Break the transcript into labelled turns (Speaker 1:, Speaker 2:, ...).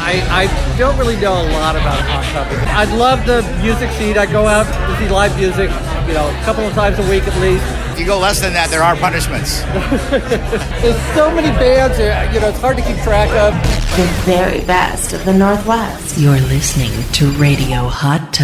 Speaker 1: I don't really know a lot about Hot Topic. I love the music scene. I go out to see live music, a couple of times a week at least.
Speaker 2: If you go less than that, there are punishments.
Speaker 1: There's so many bands, it's hard to keep track of.
Speaker 3: The very best of the Northwest.
Speaker 4: You're listening to Radio Hot Tub.